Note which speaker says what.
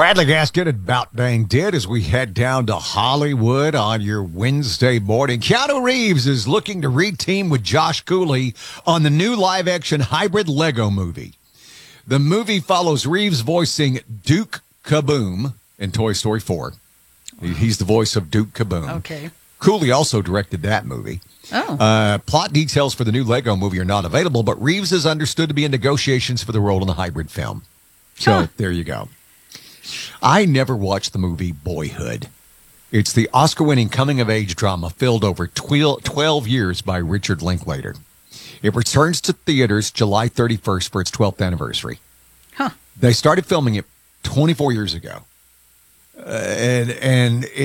Speaker 1: Bradley Gaskin about dang did as we head down to Hollywood on your Wednesday morning. Keanu Reeves is looking to re-team with Josh Cooley on the new live-action hybrid Lego movie. The movie follows Reeves voicing Duke Kaboom in Toy Story 4. He's the voice of Duke Kaboom.
Speaker 2: Okay.
Speaker 1: Cooley also directed that movie.
Speaker 2: Oh.
Speaker 1: Plot details for the new Lego movie are not available, but Reeves is understood to be in negotiations for the role in the hybrid film. So There you go. I never watched the movie Boyhood. It's the Oscar-winning coming-of-age drama filled over 12 years by Richard Linklater. It returns to theaters July 31st for its 12th anniversary.
Speaker 2: Huh.
Speaker 1: They started filming it 24 years ago. And